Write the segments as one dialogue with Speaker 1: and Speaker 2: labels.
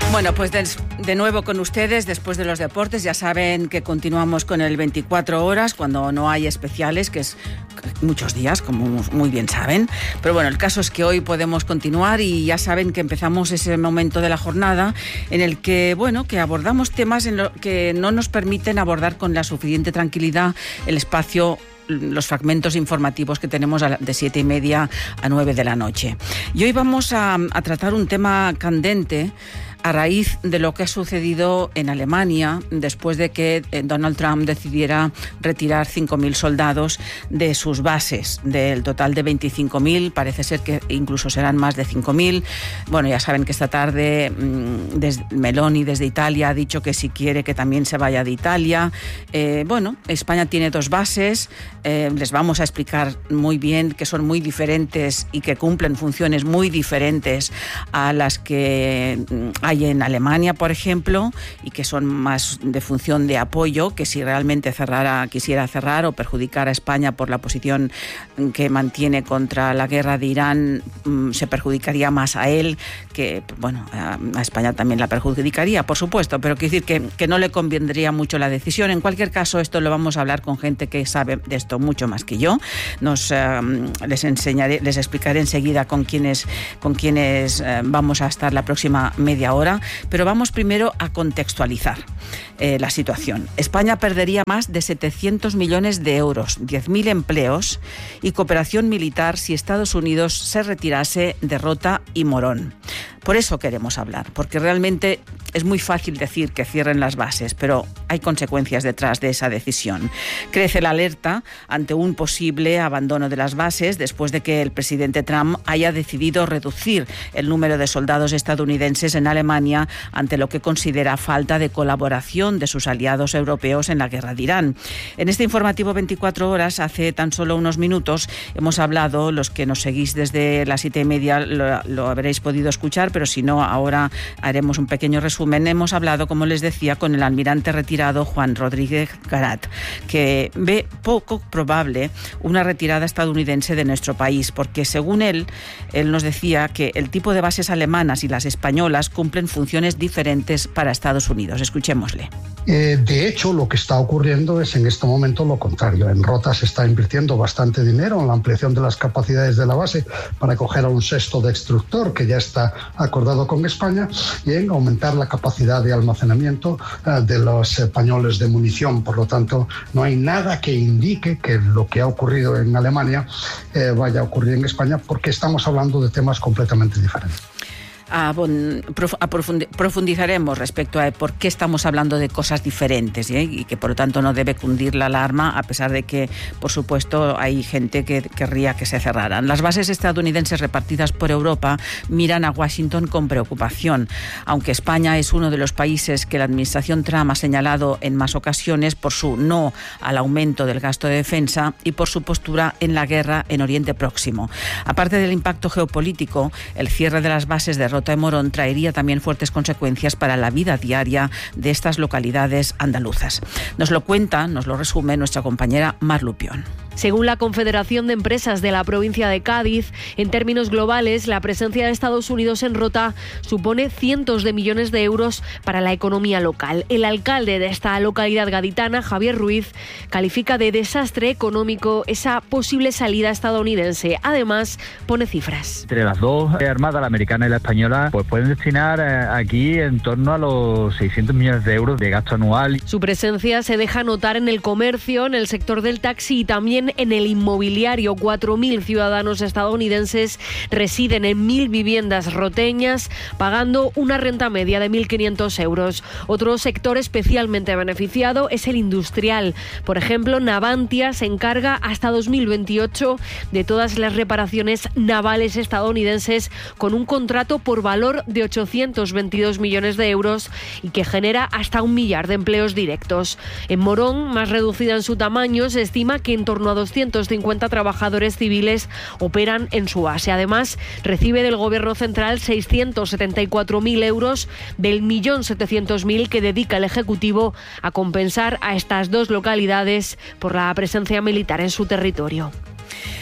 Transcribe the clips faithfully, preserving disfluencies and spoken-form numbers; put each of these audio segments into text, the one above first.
Speaker 1: Bueno, pues de, de nuevo con ustedes después de los deportes. Ya saben que continuamos con el veinticuatro horas cuando no hay especiales, que es muchos días, como muy bien saben. Pero bueno, el caso es que hoy podemos continuar y ya saben que empezamos ese momento de la jornada en el que, bueno, que abordamos temas en lo que no nos permiten abordar con la suficiente tranquilidad el espacio, los fragmentos informativos que tenemos de siete y media a nueve de la noche. Y hoy vamos a, a tratar un tema candente a raíz de lo que ha sucedido en Alemania después de que Donald Trump decidiera retirar cinco mil soldados de sus bases. Del total de veinticinco mil, parece ser que incluso serán más de cinco mil. Bueno, ya saben que esta tarde desde Meloni desde Italia ha dicho que si quiere que también se vaya de Italia. Eh, bueno, España tiene dos bases. Eh, les vamos a explicar muy bien que son muy diferentes y que cumplen funciones muy diferentes a las que hay en Alemania, por ejemplo, y que son más de función de apoyo, que si realmente cerrara, quisiera cerrar o perjudicar a España por la posición que mantiene contra la guerra de Irán, se perjudicaría más a él, que bueno, a España también la perjudicaría, por supuesto, pero quiero decir que, que no le convendría mucho la decisión. En cualquier caso, esto lo vamos a hablar con gente que sabe de esto mucho más que yo. Nos eh, les enseñaré, les explicaré enseguida con quiénes con quiénes eh, vamos a estar la próxima media hora, pero vamos primero a contextualizar eh, la situación. España perdería más de setecientos millones de euros, diez mil empleos y cooperación militar si Estados Unidos se retirase de Rota y Morón. Por eso queremos hablar, porque realmente es muy fácil decir que cierren las bases, pero hay consecuencias detrás de esa decisión. Crece la alerta ante un posible abandono de las bases después de que el presidente Trump haya decidido reducir el número de soldados estadounidenses en Alemania ante lo que considera falta de colaboración de sus aliados europeos en la guerra de Irán. En este informativo veinticuatro horas, hace tan solo unos minutos, hemos hablado, los que nos seguís desde las siete y media lo, lo habréis podido escuchar, pero si no, ahora haremos un pequeño resumen. Hemos hablado, como les decía, con el almirante retirado Juan Rodríguez Garat, que ve poco probable una retirada estadounidense de nuestro país, porque según él, él nos decía que el tipo de bases alemanas y las españolas cumplen funciones diferentes para Estados Unidos. Escuchémosle.
Speaker 2: Eh, de hecho, lo que está ocurriendo es en este momento lo contrario. En Rota se está invirtiendo bastante dinero en la ampliación de las capacidades de la base para acoger a un sexto destructor que ya está acordado con España y en aumentar la capacidad de almacenamiento eh, de los españoles de munición. Por lo tanto, no hay nada que indique que lo que ha ocurrido en Alemania eh, vaya a ocurrir en España, porque estamos hablando de temas completamente diferentes.
Speaker 1: A, bon, a profundizaremos respecto a por qué estamos hablando de cosas diferentes, ¿eh? Y que por lo tanto no debe cundir la alarma, a pesar de que, por supuesto, hay gente que querría que se cerraran. Las bases estadounidenses repartidas por Europa miran a Washington con preocupación, aunque España es uno de los países que la administración Trump ha señalado en más ocasiones por su no al aumento del gasto de defensa y por su postura en la guerra en Oriente Próximo. Aparte del impacto geopolítico, el cierre de las bases de Rota y Morón traería también fuertes consecuencias para la vida diaria de estas localidades andaluzas. Nos lo cuenta, nos lo resume nuestra compañera Mar Lupión.
Speaker 3: Según la Confederación de Empresas de la provincia de Cádiz, en términos globales, la presencia de Estados Unidos en Rota supone cientos de millones de euros para la economía local. El alcalde de esta localidad gaditana, Javier Ruiz, califica de desastre económico esa posible salida estadounidense. Además, pone cifras.
Speaker 4: Entre las dos armadas, la americana y la española, pues pueden destinar aquí en torno a los seiscientos millones de euros de gasto anual.
Speaker 3: Su presencia se deja notar en el comercio, en el sector del taxi y también en el inmobiliario. cuatro mil ciudadanos estadounidenses residen en mil viviendas roteñas, pagando una renta media de mil quinientos euros. Otro sector especialmente beneficiado es el industrial. Por ejemplo, Navantia se encarga hasta dos mil veintiocho de todas las reparaciones navales estadounidenses, con un contrato por valor de ochocientos veintidós millones de euros y que genera hasta un millar de empleos directos. En Morón, más reducida en su tamaño, se estima que en torno a doscientos cincuenta trabajadores civiles operan en su base. Además, recibe del Gobierno central seiscientos setenta y cuatro mil euros del millón setecientos mil que dedica el Ejecutivo a compensar a estas dos localidades por la presencia militar en su territorio.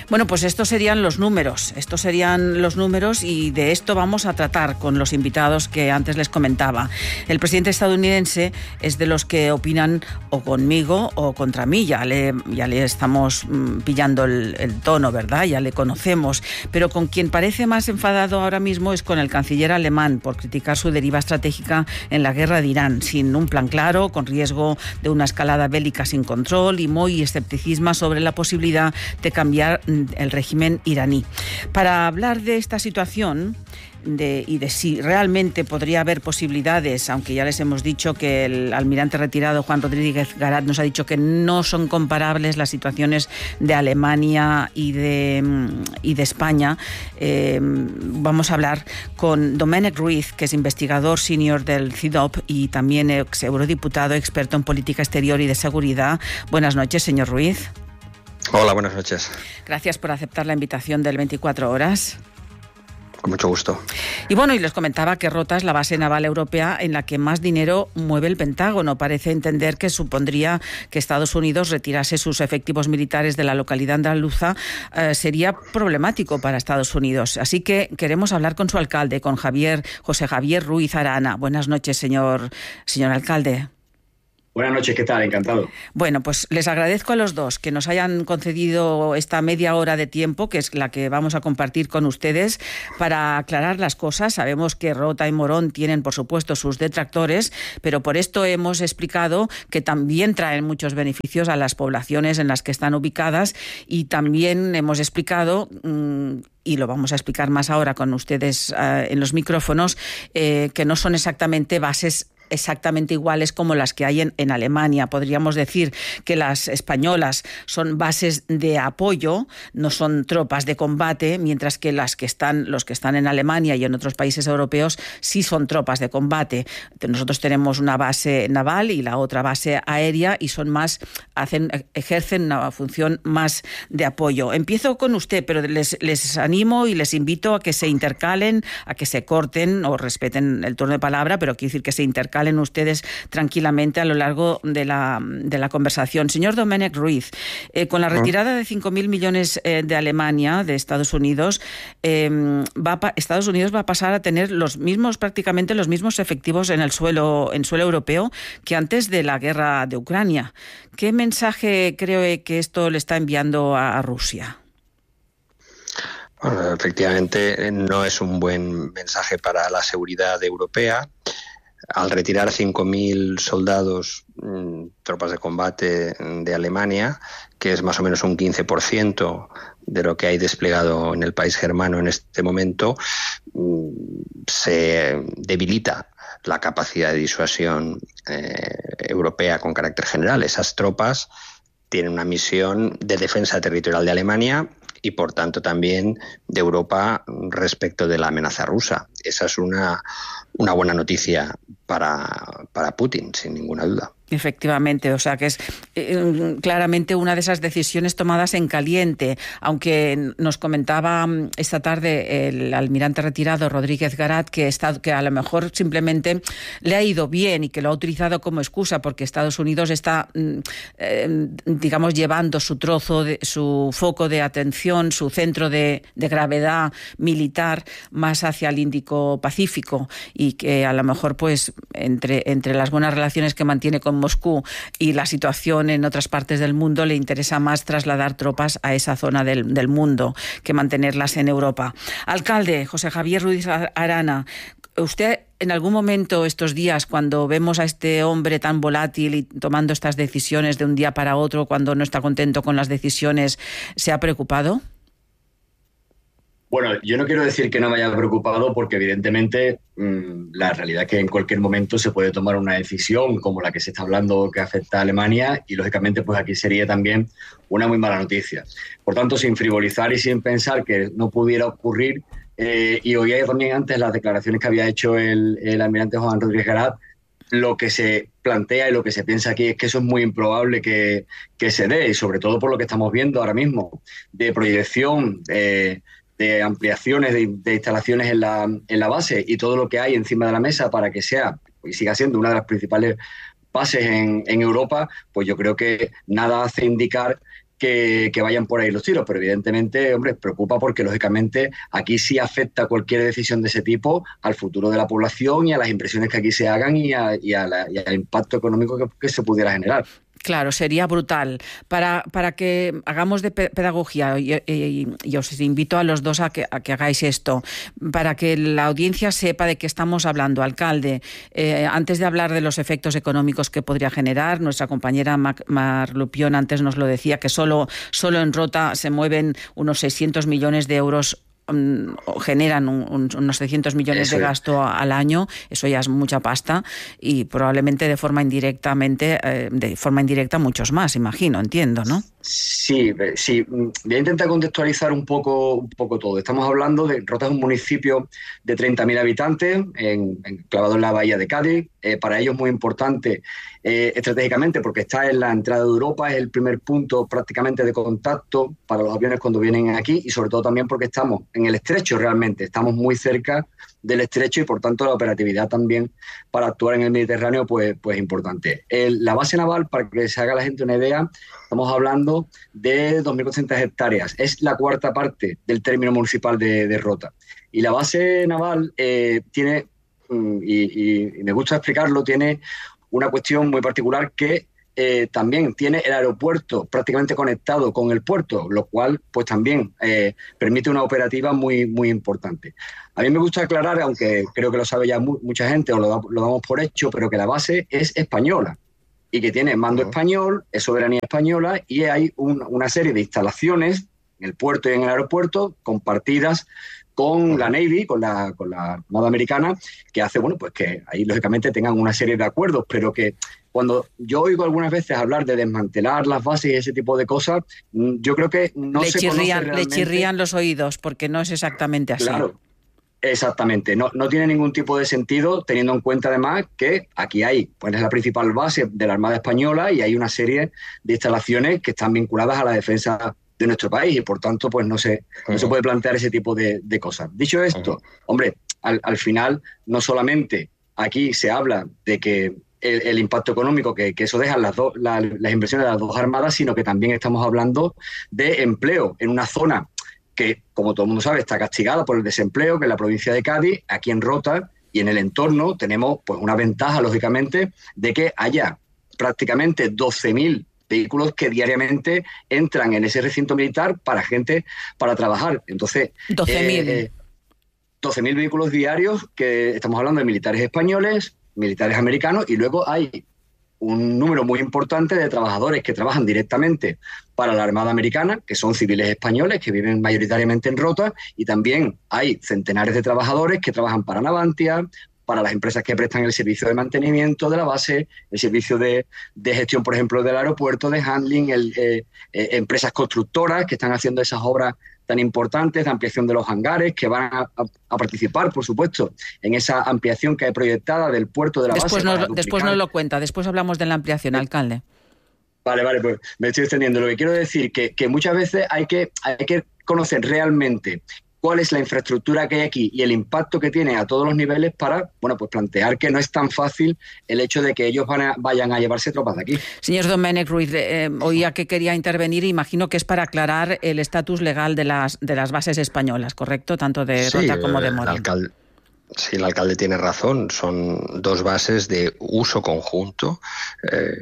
Speaker 1: Bueno, pues estos serían los números, estos serían los números y de esto vamos a tratar con los invitados que antes les comentaba. El presidente estadounidense es de los que opinan o conmigo o contra mí, ya le, ya le estamos mm, pillando el, el tono, ¿verdad? Ya le conocemos, pero con quien parece más enfadado ahora mismo es con el canciller alemán por criticar su deriva estratégica en la guerra de Irán, sin un plan claro, con riesgo de una escalada bélica sin control y muy escepticismo sobre la posibilidad de cambiar el régimen iraní. Para hablar de esta situación de, y de si realmente podría haber posibilidades, aunque ya les hemos dicho que el almirante retirado Juan Rodríguez Garat nos ha dicho que no son comparables las situaciones de Alemania y de, y de España, eh, vamos a hablar con Domènec Ruiz, que es investigador senior del C I D O P y también ex eurodiputado, experto en política exterior y de seguridad. Buenas noches, señor Ruiz.
Speaker 5: Hola, buenas noches.
Speaker 1: Gracias por aceptar la invitación del veinticuatro horas.
Speaker 5: Con mucho gusto.
Speaker 1: Y bueno, y les comentaba que Rota es la base naval europea en la que más dinero mueve el Pentágono. Parece entender que supondría que Estados Unidos retirase sus efectivos militares de la localidad andaluza. Eh, sería problemático para Estados Unidos. Así que queremos hablar con su alcalde, con Javier, José Javier Ruiz Arana. Buenas noches, señor, señor alcalde.
Speaker 6: Buenas noches, ¿qué tal? Encantado.
Speaker 1: Bueno, pues les agradezco a los dos que nos hayan concedido esta media hora de tiempo, que es la que vamos a compartir con ustedes, para aclarar las cosas. Sabemos que Rota y Morón tienen, por supuesto, sus detractores, pero por esto hemos explicado que también traen muchos beneficios a las poblaciones en las que están ubicadas y también hemos explicado... Mmm, y lo vamos a explicar más ahora con ustedes uh, en los micrófonos, eh, que no son exactamente bases exactamente iguales como las que hay en, en Alemania. Podríamos decir que las españolas son bases de apoyo, no son tropas de combate, mientras que las que están, los que están en Alemania y en otros países europeos sí son tropas de combate. Nosotros tenemos una base naval y la otra base aérea y son más, hacen, ejercen una función más de apoyo. Empiezo con usted, pero les, les animo y les invito a que se intercalen, a que se corten o respeten el turno de palabra, pero quiero decir que se intercalen calen ustedes tranquilamente a lo largo de la, de la conversación. Señor Domènec Ruiz, eh, con la retirada de cinco mil millones eh, de Alemania, de Estados Unidos, eh, va a, Estados Unidos va a pasar a tener los mismos, prácticamente los mismos efectivos en el suelo, en suelo europeo que antes de la guerra de Ucrania. ¿Qué mensaje cree que esto le está enviando a, a Rusia?
Speaker 5: Bueno, efectivamente no es un buen mensaje para la seguridad europea. Al retirar cinco mil soldados, mmm, tropas de combate de Alemania, que es más o menos un quince por ciento de lo que hay desplegado en el país germano en este momento, mmm, se debilita la capacidad de disuasión eh, europea con carácter general. Esas tropas tienen una misión de defensa territorial de Alemania y, por tanto, también de Europa respecto de la amenaza rusa. Esa es una, una buena noticia para, para Putin, sin ninguna duda.
Speaker 1: Efectivamente, o sea que es eh, claramente una de esas decisiones tomadas en caliente, aunque nos comentaba esta tarde el almirante retirado Rodríguez Garat que, está, que a lo mejor simplemente le ha ido bien y que lo ha utilizado como excusa porque Estados Unidos está, eh, digamos, llevando su trozo, de, su foco de atención, su centro de, de gravedad militar más hacia el Índico-Pacífico y que a lo mejor pues entre, entre las buenas relaciones que mantiene con Moscú y la situación en otras partes del mundo le interesa más trasladar tropas a esa zona del, del mundo que mantenerlas en Europa. Alcalde José Javier Ruiz Arana, usted en algún momento estos días, cuando vemos a este hombre tan volátil y tomando estas decisiones de un día para otro, cuando no está contento con las decisiones, ¿se ha preocupado?
Speaker 6: Bueno, yo no quiero decir que no me haya preocupado porque evidentemente mmm, la realidad es que en cualquier momento se puede tomar una decisión como la que se está hablando que afecta a Alemania y lógicamente pues aquí sería también una muy mala noticia. Por tanto, sin frivolizar y sin pensar que no pudiera ocurrir, eh, y oía también antes las declaraciones que había hecho el, el almirante Juan Rodríguez Garat, lo que se plantea y lo que se piensa aquí es que eso es muy improbable que, que se dé, y sobre todo por lo que estamos viendo ahora mismo de proyección, eh, de ampliaciones de, de instalaciones en la, en la base y todo lo que hay encima de la mesa para que sea y siga siendo una de las principales bases en, en Europa, pues yo creo que nada hace indicar que, que vayan por ahí los tiros, pero evidentemente, hombre, preocupa porque lógicamente aquí sí afecta cualquier decisión de ese tipo al futuro de la población y a las inversiones que aquí se hagan y, a, y, a la, y al impacto económico que, que se pudiera generar.
Speaker 1: Claro, sería brutal. Para, para que hagamos de pedagogía, y, y, y os invito a los dos a que, a que hagáis esto, para que la audiencia sepa de qué estamos hablando. Alcalde, eh, antes de hablar de los efectos económicos que podría generar, nuestra compañera Mar Lupión antes nos lo decía, que solo, solo en Rota se mueven unos seiscientos millones de euros, generan un, un, unos seiscientos millones eso de gasto es. al año. Eso ya es mucha pasta y probablemente de forma indirectamente, eh, de forma indirecta muchos más, imagino, entiendo, ¿no?
Speaker 6: Sí, sí. Voy a intentar contextualizar un poco, un poco todo. Estamos hablando de Rota, es un municipio de treinta mil habitantes, en, enclavado en la bahía de Cádiz. Eh, para ellos es muy importante eh, estratégicamente porque está en la entrada de Europa, es el primer punto prácticamente de contacto para los aviones cuando vienen aquí y sobre todo también porque estamos en el estrecho realmente, estamos muy cerca del estrecho y por tanto la operatividad también para actuar en el Mediterráneo pues, pues importante. El, la base naval, para que se haga la gente una idea, estamos hablando de dos mil cuatrocientas hectáreas, es la cuarta parte del término municipal de, de Rota. Y la base naval eh, tiene, y, y, y me gusta explicarlo, tiene una cuestión muy particular que Eh, también tiene el aeropuerto prácticamente conectado con el puerto, lo cual pues también eh, permite una operativa muy, muy importante. A mí me gusta aclarar, aunque creo que lo sabe ya mu mucha gente o lo, da, lo damos por hecho, pero que la base es española y que tiene mando uh-huh. español, es soberanía española y hay un, una serie de instalaciones en el puerto y en el aeropuerto compartidas con la Navy, con la, con la Armada Americana, que hace, bueno, pues que ahí lógicamente tengan una serie de acuerdos, pero que cuando yo oigo algunas veces hablar de desmantelar las bases y ese tipo de cosas, yo creo que no
Speaker 1: le
Speaker 6: se
Speaker 1: chirrían,
Speaker 6: conoce realmente.
Speaker 1: Le chirrían los oídos, porque no es exactamente así.
Speaker 6: Claro, exactamente. No, no tiene ningún tipo de sentido, teniendo en cuenta además que aquí hay, pues es la principal base de la Armada Española y hay una serie de instalaciones que están vinculadas a la defensa de nuestro país y por tanto pues no se, uh-huh. no se puede plantear ese tipo de, de cosas. Dicho esto, uh-huh. hombre, al, al final no solamente aquí se habla de que el, el impacto económico que, que eso deja las, do, la, las inversiones de las dos armadas, sino que también estamos hablando de empleo en una zona que, como todo el mundo sabe, está castigada por el desempleo, que es la provincia de Cádiz. Aquí en Rota y en el entorno tenemos pues una ventaja, lógicamente, de que haya prácticamente doce mil vehículos que diariamente entran en ese recinto militar para gente para trabajar. Entonces,
Speaker 1: doce mil.
Speaker 6: Eh, doce mil vehículos diarios, que estamos hablando de militares españoles, militares americanos, y luego hay un número muy importante de trabajadores que trabajan directamente para la Armada Americana, que son civiles españoles que viven mayoritariamente en Rota, y también hay centenares de trabajadores que trabajan para Navantia, para las empresas que prestan el servicio de mantenimiento de la base, el servicio de, de gestión, por ejemplo, del aeropuerto, de handling, el, eh, eh, empresas constructoras que están haciendo esas obras tan importantes de ampliación de los hangares, que van a, a, a participar, por supuesto, en esa ampliación que hay proyectada del puerto de la
Speaker 1: después
Speaker 6: base.
Speaker 1: Nos, después nos lo cuenta, después hablamos de la ampliación, ¿Eh? alcalde.
Speaker 6: Vale, vale, pues me estoy extendiendo. Lo que quiero decir que, que muchas veces hay que, hay que conocer realmente cuál es la infraestructura que hay aquí y el impacto que tiene a todos los niveles para, bueno, pues plantear que no es tan fácil el hecho de que ellos van a, vayan a llevarse tropas de aquí.
Speaker 1: Señor Domènech Ruiz, eh, oía que quería intervenir, imagino que es para aclarar el estatus legal de las de las bases españolas, ¿correcto? Tanto de
Speaker 5: sí,
Speaker 1: Rota como de
Speaker 5: el
Speaker 1: Módem.
Speaker 5: Alcalde, sí, el alcalde tiene razón, son dos bases de uso conjunto eh,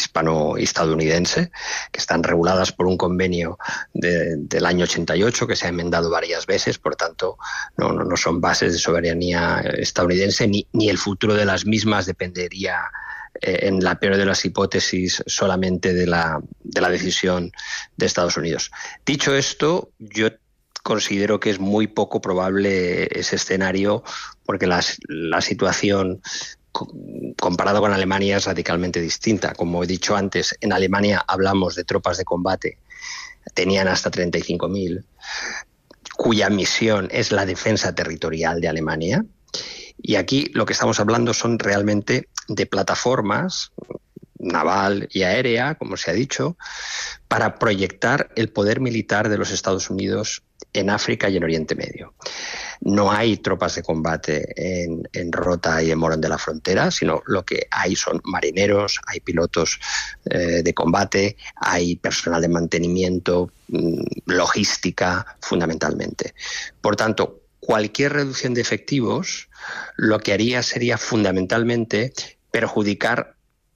Speaker 5: hispano-estadounidense que están reguladas por un convenio de, del año ochenta y ocho que se ha enmendado varias veces, por tanto no, no, no son bases de soberanía estadounidense ni, ni el futuro de las mismas dependería eh, en la peor de las hipótesis solamente de la, de la decisión de Estados Unidos. Dicho esto, yo considero que es muy poco probable ese escenario porque la, la situación comparado con Alemania es radicalmente distinta. Como he dicho antes, en Alemania hablamos de tropas de combate, tenían hasta treinta y cinco mil, cuya misión es la defensa territorial de Alemania. Y aquí lo que estamos hablando son realmente de plataformas naval y aérea, como se ha dicho, para proyectar el poder militar de los Estados Unidos en África y en Oriente Medio. No hay tropas de combate en, en Rota y en Morón de la Frontera, sino lo que hay son marineros, hay pilotos eh, de combate, hay personal de mantenimiento, mmm, logística, fundamentalmente. Por tanto, cualquier reducción de efectivos lo que haría sería fundamentalmente perjudicar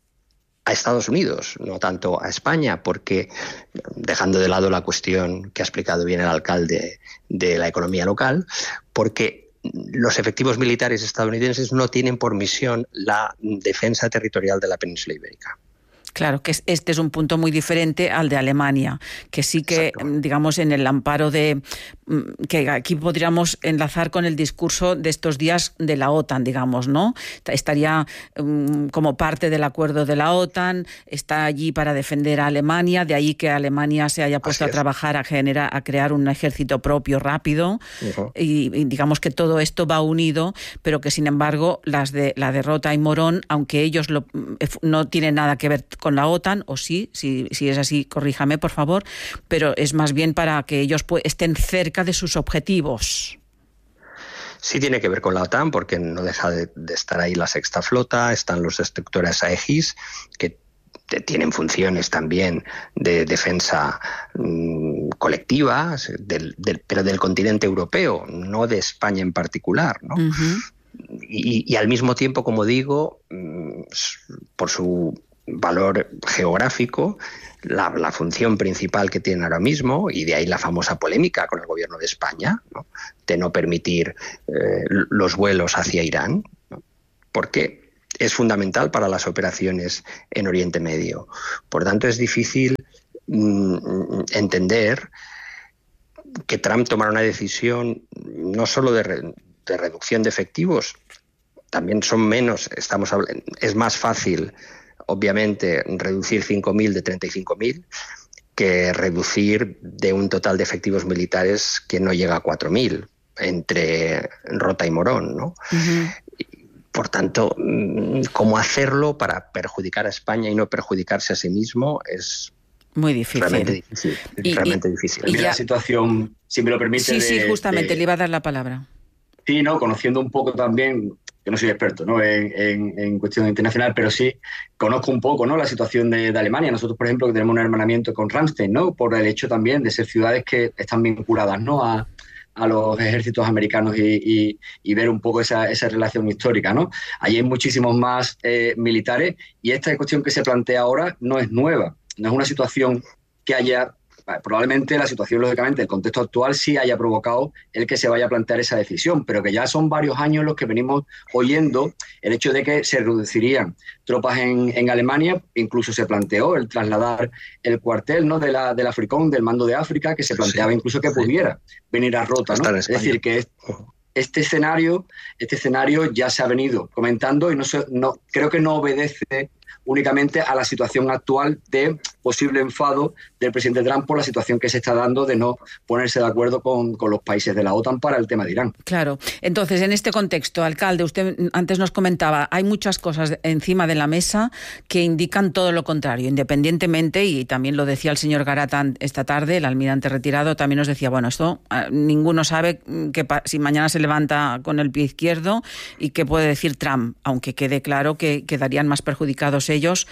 Speaker 5: a Estados Unidos, no tanto a España, porque, dejando de lado la cuestión que ha explicado bien el alcalde de la economía local, porque los efectivos militares estadounidenses no tienen por misión la defensa territorial de la península ibérica.
Speaker 1: Claro, que este es un punto muy diferente al de Alemania, que sí que, Exacto. digamos, en el amparo de... que aquí podríamos enlazar con el discurso de estos días de la OTAN, digamos, ¿no? Estaría um, como parte del acuerdo de la OTAN, está allí para defender a Alemania, de ahí que Alemania se haya puesto a trabajar, a generar, a crear un ejército propio rápido, uh-huh. y, y digamos que todo esto va unido, pero que sin embargo las de la derrota y Morón, aunque ellos lo, no tienen nada que ver con la OTAN, o sí, si, si es así, corríjame, por favor, pero es más bien para que ellos pues, estén cerca de sus objetivos.
Speaker 5: Sí tiene que ver con la OTAN, porque no deja de, de estar ahí la Sexta Flota, están los destructores Aegis, que tienen funciones también de defensa mmm, colectiva, del, del, pero del continente europeo, no de España en particular, ¿no? Uh-huh. y, y al mismo tiempo, como digo, mmm, por su valor geográfico, la, la función principal que tienen ahora mismo, y de ahí la famosa polémica con el gobierno de España, ¿no? de no permitir eh, los vuelos hacia Irán, ¿no? porque es fundamental para las operaciones en Oriente Medio. Por tanto, es difícil mm, entender que Trump tomara una decisión no solo de, re, de reducción de efectivos, también son menos, estamos hablando, es más fácil obviamente reducir cinco mil de treinta y cinco mil que reducir de un total de efectivos militares que no llega a cuatro mil entre Rota y Morón, ¿no? Uh-huh. Por tanto, cómo hacerlo para perjudicar a España y no perjudicarse a sí mismo es
Speaker 1: muy difícil.
Speaker 5: Realmente difícil.
Speaker 1: Y,
Speaker 5: realmente
Speaker 1: y,
Speaker 5: difícil.
Speaker 6: Y ya... La situación, si me lo permite...
Speaker 1: Sí,
Speaker 6: de,
Speaker 1: sí, justamente,
Speaker 6: de...
Speaker 1: le iba a dar la palabra.
Speaker 6: Sí, no, conociendo un poco también, yo no soy experto, ¿no? en, en, en cuestión internacional, pero sí conozco un poco, ¿no? la situación de, de Alemania. Nosotros, por ejemplo, que tenemos un hermanamiento con Ramstein, ¿no? por el hecho también de ser ciudades que están vinculadas, ¿no? a, a los ejércitos americanos y, y, y ver un poco esa, esa relación histórica, ¿no? Allí hay muchísimos más eh, militares, y esta cuestión que se plantea ahora no es nueva, no es una situación que haya... Probablemente la situación, lógicamente, el contexto actual sí haya provocado el que se vaya a plantear esa decisión, pero que ya son varios años los que venimos oyendo el hecho de que se reducirían tropas en, en Alemania. Incluso se planteó el trasladar el cuartel, ¿no? de la, del Africón, del Mando de África, que se planteaba sí, incluso que sí. pudiera venir a Rota, ¿no? Es decir, que es, este escenario, este escenario ya se ha venido comentando y no, se, no creo que no obedece únicamente a la situación actual de posible enfado del presidente Trump por la situación que se está dando de no ponerse de acuerdo con, con los países de la OTAN para el tema de Irán.
Speaker 1: Claro. Entonces, en este contexto, alcalde, usted antes nos comentaba, hay muchas cosas encima de la mesa que indican todo lo contrario, independientemente, y también lo decía el señor Garatán esta tarde, el almirante retirado, también nos decía, bueno, esto eh, ninguno sabe que pa- si mañana se levanta con el pie izquierdo y qué puede decir Trump, aunque quede claro que quedarían más perjudicados ellos.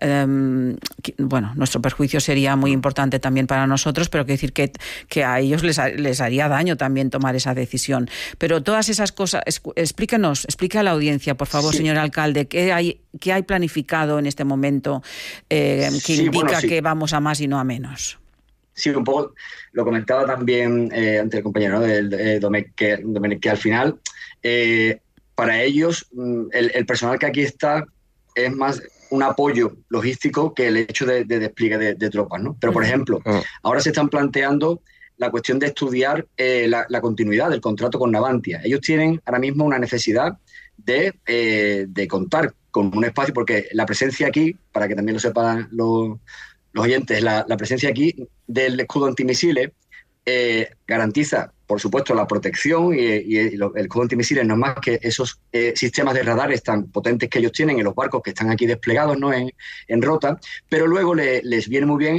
Speaker 1: Eh, que, bueno, nuestro perjuicio sería muy importante también para nosotros, pero quiero decir que, que a ellos les, les haría daño también tomar esa decisión. Pero todas esas cosas, explíquenos, explique a la audiencia, por favor, sí. señor alcalde, ¿qué hay, qué hay planificado en este momento eh, que sí, indica bueno, sí. que vamos a más y no a menos?
Speaker 6: Sí, un poco lo comentaba también eh, ante el compañero, ¿no? de, de Domecq, que, Domecq, que al final, eh, para ellos, el, el personal que aquí está es más un apoyo logístico que el hecho de, de despliegue de, de tropas, ¿no? Pero, por ejemplo, uh-huh. ahora se están planteando la cuestión de estudiar eh, la, la continuidad del contrato con Navantia. Ellos tienen ahora mismo una necesidad de, eh, de contar con un espacio, porque la presencia aquí, para que también lo sepan los, los oyentes, la, la presencia aquí del escudo antimisiles eh, garantiza, por supuesto, la protección y, y el escudo antimisiles no es más que esos eh, sistemas de radares tan potentes que ellos tienen en los barcos que están aquí desplegados, ¿no? en, en Rota, pero luego le, les viene muy bien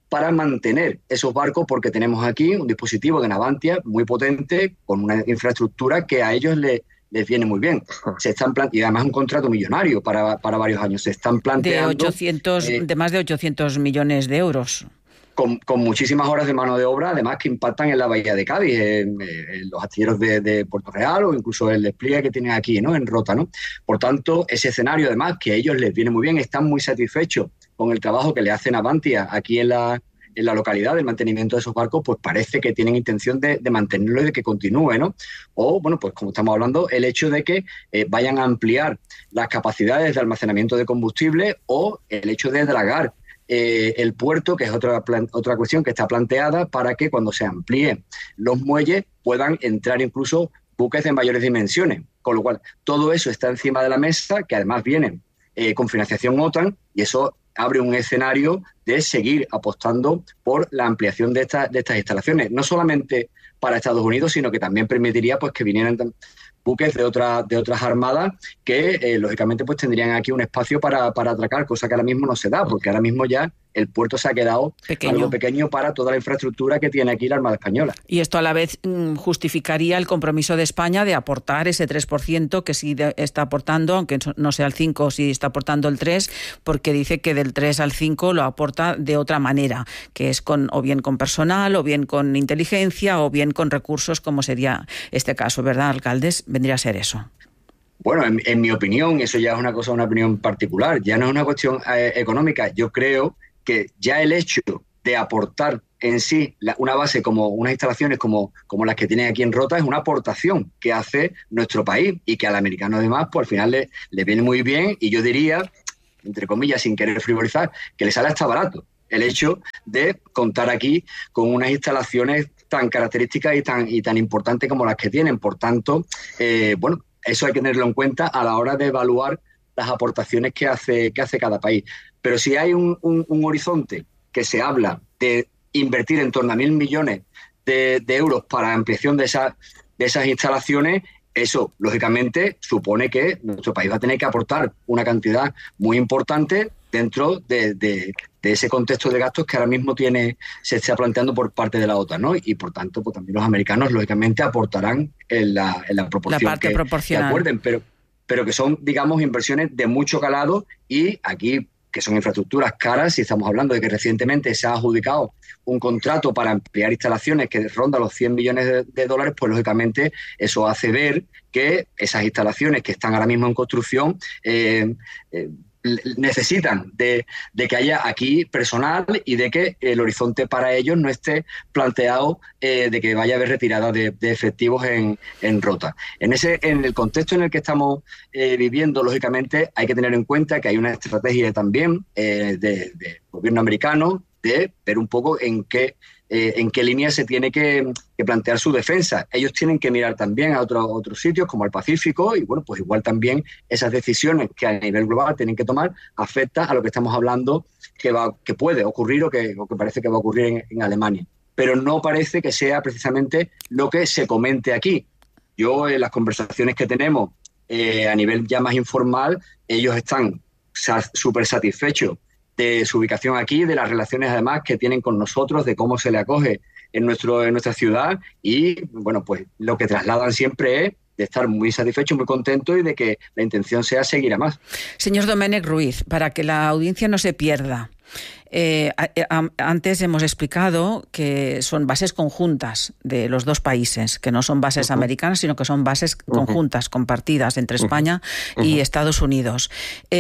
Speaker 6: para mantener esos barcos, porque tenemos aquí un dispositivo de Navantia muy potente, con una infraestructura que a ellos les, les viene muy bien. Se están plan- y además un contrato millonario para, para varios años. Se están planteando...
Speaker 1: De, ochocientos, eh, de más de ochocientos millones de euros.
Speaker 6: Con, con muchísimas horas de mano de obra, además que impactan en la bahía de Cádiz, en, en los astilleros de, de Puerto Real o incluso el despliegue que tienen aquí, ¿no?, en Rota, ¿no? Por tanto, ese escenario, además, que a ellos les viene muy bien, están muy satisfechos con el trabajo que le hacen a Navantia aquí en la, en la localidad, del mantenimiento de esos barcos, pues parece que tienen intención de, de mantenerlo y de que continúe, ¿no? O, bueno, pues como estamos hablando, el hecho de que eh, vayan a ampliar las capacidades de almacenamiento de combustible, o el hecho de dragar Eh, el puerto, que es otra, plan, otra cuestión que está planteada, para que cuando se amplíen los muelles puedan entrar incluso buques de mayores dimensiones. Con lo cual, todo eso está encima de la mesa, que además viene eh, con financiación OTAN, y eso abre un escenario de seguir apostando por la ampliación de, esta, de estas instalaciones, no solamente para Estados Unidos, sino que también permitiría pues que vinieran buques de, otra, de otras armadas que, eh, lógicamente, pues tendrían aquí un espacio para, para atracar, cosa que ahora mismo no se da, porque ahora mismo ya el puerto se ha quedado pequeño. algo pequeño para toda la infraestructura que tiene aquí la Armada Española.
Speaker 1: Y esto a la vez mmm, justificaría el compromiso de España de aportar ese tres por ciento que sí de, está aportando, aunque no sea el cinco por ciento, sí está aportando el tres por ciento, porque dice que del tres al cinco por ciento lo aporta de otra manera, que es con o bien con personal, o bien con inteligencia, o bien con recursos, como sería este caso, ¿verdad, alcaldes? Vendría a ser eso.
Speaker 6: Bueno, en, en mi opinión, eso ya es una cosa, una opinión particular, ya no es una cuestión eh, económica. Yo creo que ya el hecho de aportar en sí la, una base como unas instalaciones como, como las que tienen aquí en Rota es una aportación que hace nuestro país, y que al americano además pues al final le, le viene muy bien, y yo diría, entre comillas, sin querer frivolizar, que le sale hasta barato el hecho de contar aquí con unas instalaciones tan características y tan, y tan importantes como las que tienen. Por tanto, eh, bueno, eso hay que tenerlo en cuenta a la hora de evaluar las aportaciones que hace, que hace cada país. Pero si hay un, un, un horizonte que se habla de invertir en torno a mil millones de, de euros para ampliación de, esa, de esas instalaciones, eso, lógicamente, supone que nuestro país va a tener que aportar una cantidad muy importante dentro de, de, de ese contexto de gastos que ahora mismo tiene, se está planteando por parte de la OTAN, ¿no? Y, por tanto, pues también los americanos, lógicamente, aportarán en la, en la proporción
Speaker 1: la parte
Speaker 6: que,
Speaker 1: proporcional.
Speaker 6: que acuerden, pero, pero que son, digamos, inversiones de mucho calado, y aquí, que son infraestructuras caras, si estamos hablando de que recientemente se ha adjudicado un contrato para ampliar instalaciones que ronda los cien millones de, de dólares, pues lógicamente eso hace ver que esas instalaciones que están ahora mismo en construcción eh, eh, necesitan de, de que haya aquí personal, y de que el horizonte para ellos no esté planteado eh, de que vaya a haber retirada de, de efectivos en, en Rota. En, ese, en el contexto en el que estamos eh, viviendo, lógicamente hay que tener en cuenta que hay una estrategia también eh, del de gobierno americano de ver un poco en qué Eh, en qué línea se tiene que, que plantear su defensa. Ellos tienen que mirar también a otros otros sitios como el Pacífico, y bueno, pues igual también esas decisiones que a nivel global tienen que tomar afecta a lo que estamos hablando que va que puede ocurrir o que, o que parece que va a ocurrir en, en Alemania. Pero no parece que sea precisamente lo que se comente aquí. Yo, en las conversaciones que tenemos eh, a nivel ya más informal, ellos están súper satisfechos de su ubicación aquí, de las relaciones además que tienen con nosotros, de cómo se le acoge en, nuestro, en nuestra ciudad, y bueno, pues lo que trasladan siempre es de estar muy satisfechos, muy contentos, y de que la intención sea seguir a más.
Speaker 1: Señor Domènech Ruiz, para que la audiencia no se pierda, eh, a, a, antes hemos explicado que son bases conjuntas de los dos países, que no son bases uh-huh. americanas, sino que son bases uh-huh. conjuntas, compartidas entre España uh-huh. y Estados Unidos.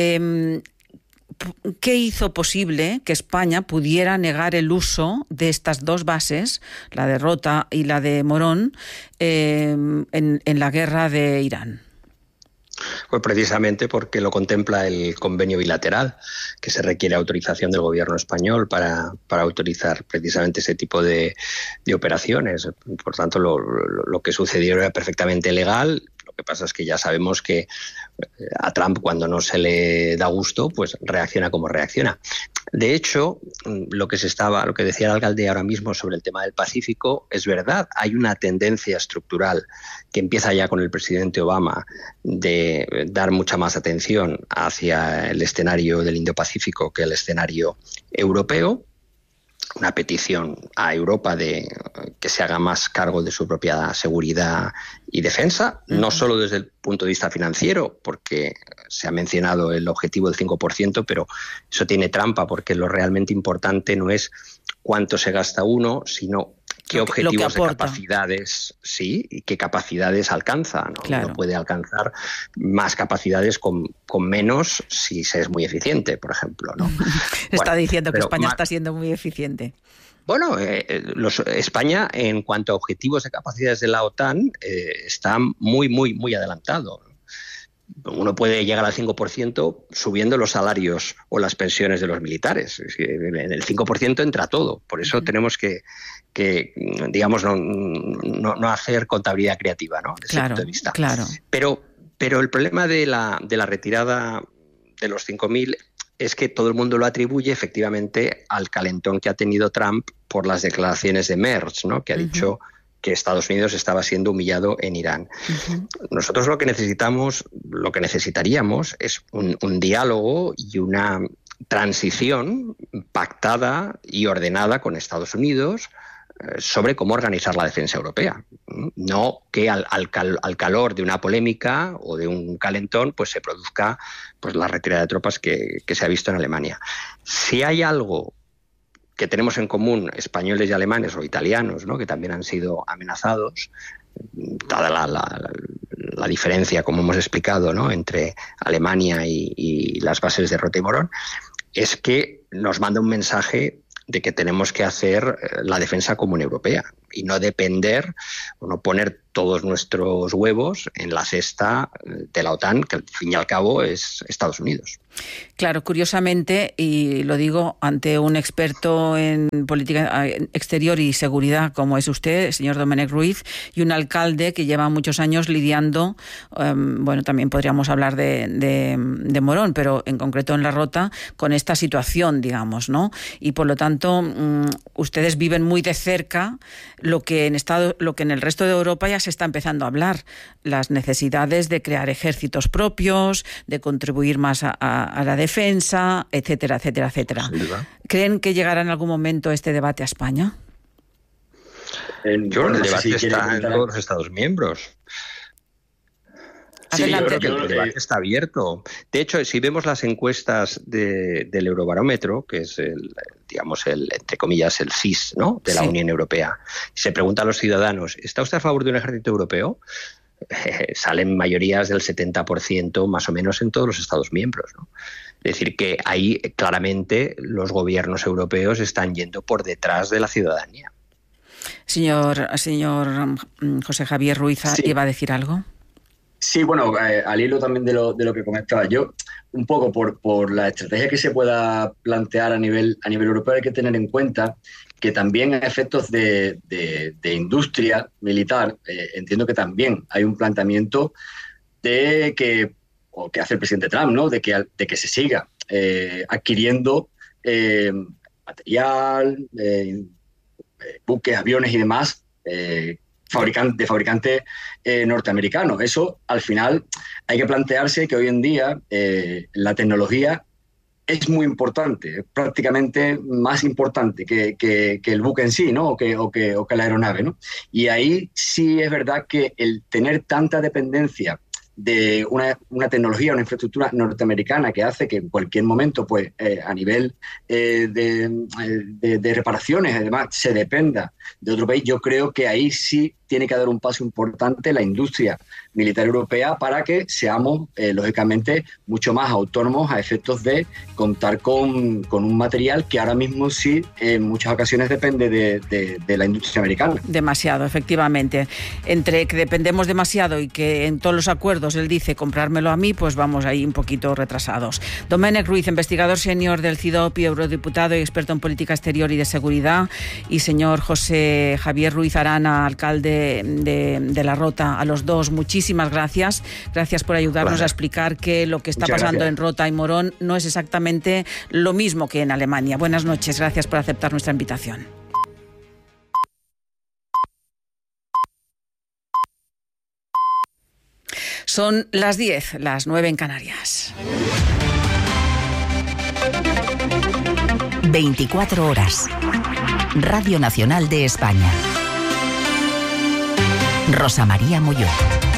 Speaker 1: Eh, ¿Qué hizo posible que España pudiera negar el uso de estas dos bases, la de Rota y la de Morón, eh, en, en la guerra de Irán?
Speaker 5: Pues precisamente porque lo contempla el convenio bilateral, que se requiere autorización del gobierno español para, para autorizar precisamente ese tipo de, de operaciones. Por tanto, lo, lo, lo que sucedió era perfectamente legal. Lo que pasa es que ya sabemos que a Trump, cuando no se le da gusto, pues reacciona como reacciona. De hecho, lo que se estaba, lo que decía el alcalde ahora mismo sobre el tema del Pacífico es verdad. Hay una tendencia estructural que empieza ya con el presidente Obama de dar mucha más atención hacia el escenario del Indo-Pacífico que el escenario europeo. una petición a Europa de que se haga más cargo de su propia seguridad y defensa, uh-huh. no solo desde el punto de vista financiero, porque se ha mencionado el objetivo del cinco por ciento, pero eso tiene trampa, porque lo realmente importante no es cuánto se gasta uno, sino qué objetivos de capacidades, sí, y qué capacidades alcanza, ¿no? Claro. Uno puede alcanzar más capacidades con, con menos si se es muy eficiente, por ejemplo, ¿no?
Speaker 1: Está
Speaker 5: bueno,
Speaker 1: diciendo que España más, está siendo muy eficiente.
Speaker 5: Bueno, eh, los, España, en cuanto a objetivos de capacidades de la OTAN, eh, está muy, muy, muy adelantado. Uno puede llegar al cinco por ciento subiendo los salarios o las pensiones de los militares. En el cinco por ciento entra todo. Por eso uh-huh. tenemos que, que digamos, no, no, no hacer contabilidad creativa, ¿no? Desde
Speaker 1: claro,
Speaker 5: ese punto de vista.
Speaker 1: Claro.
Speaker 5: Pero, pero el problema de la, de la retirada de los cinco mil es que todo el mundo lo atribuye efectivamente al calentón que ha tenido Trump por las declaraciones de Merz, ¿no? Que ha uh-huh. dicho que Estados Unidos estaba siendo humillado en Irán. Uh-huh. Nosotros lo que necesitamos, lo que necesitaríamos es un, un diálogo y una transición pactada y ordenada con Estados Unidos eh, sobre cómo organizar la defensa europea. No que al, al, cal, al calor de una polémica o de un calentón pues se produzca pues, la retirada de tropas que, que se ha visto en Alemania. Si hay algo que tenemos en común españoles y alemanes o italianos, ¿no? Que también han sido amenazados, dada la, la, la diferencia, como hemos explicado, ¿no? Entre Alemania y, y las bases de Rota y Morón, es que nos manda un mensaje de que tenemos que hacer la defensa común europea y no depender o no poner todos nuestros huevos en la cesta de la OTAN, que al fin y al cabo es Estados Unidos.
Speaker 1: Claro, curiosamente, y lo digo ante un experto en política exterior y seguridad como es usted, señor Domènech Ruiz, y un alcalde que lleva muchos años lidiando, um, bueno, también podríamos hablar de, de, de Morón, pero en concreto en La Rota, con esta situación, digamos, ¿no? Y por lo tanto, um, ustedes viven muy de cerca lo que en Estado, lo que en el resto de Europa ya se está empezando a hablar, las necesidades de crear ejércitos propios, de contribuir más a, a, a la defensa, etcétera, etcétera, etcétera. ¿Creen que llegará en algún momento este debate a España?
Speaker 5: En, Yo creo que el debate si está en todos los Estados miembros. Sí, yo creo que el debate está abierto. De hecho, si vemos las encuestas de, del Eurobarómetro, que es el, digamos, el, entre comillas, el C I S, ¿no? de la sí. Unión Europea, se pregunta a los ciudadanos, ¿está usted a favor de un ejército europeo? Eh, salen mayorías del setenta por ciento más o menos en todos los Estados miembros, ¿no? Es decir, que ahí claramente los gobiernos europeos están yendo por detrás de la ciudadanía.
Speaker 1: Señor, señor José Javier Ruiz, sí. ¿iba a decir algo?
Speaker 6: Sí, bueno, eh, al hilo también de lo, de lo que comentaba yo, un poco por, por la estrategia que se pueda plantear a nivel, a nivel europeo, hay que tener en cuenta que también a efectos de, de, de industria militar, eh, entiendo que también hay un planteamiento de que, o que hace el presidente Trump, ¿no? de, que, de que se siga eh, adquiriendo eh, material, eh, buques, aviones y demás, eh, Fabricante, de fabricante eh, norteamericano. Eso, al final, hay que plantearse que hoy en día eh, la tecnología es muy importante, es prácticamente más importante que, que, que el buque en sí, ¿no? o, que, o, que, o que la aeronave, ¿no? Y ahí sí es verdad que el tener tanta dependencia de una, una tecnología, una infraestructura norteamericana que hace que en cualquier momento, pues eh, a nivel eh, de, de, de reparaciones, además, se dependa de otro país, yo creo que ahí sí tiene que dar un paso importante la industria militar europea para que seamos, eh, lógicamente, mucho más autónomos a efectos de contar con, con un material que ahora mismo sí, en muchas ocasiones, depende de, de, de la industria americana.
Speaker 1: Demasiado, efectivamente. Entre que dependemos demasiado y que en todos los acuerdos él dice comprármelo a mí, pues vamos ahí un poquito retrasados. Domènech Ruiz, investigador senior del C I D O P y eurodiputado y experto en política exterior y de seguridad, y señor José Javier Ruiz Arana, alcalde De, de La Rota, a los dos, muchísimas gracias. Gracias por ayudarnos gracias. a explicar que lo que está Muchas pasando gracias. en Rota y Morón no es exactamente lo mismo que en Alemania. Buenas noches, gracias por aceptar nuestra invitación. Son las diez, las nueve en Canarias.
Speaker 7: veinticuatro horas. Radio Nacional de España. Rosa María Molló.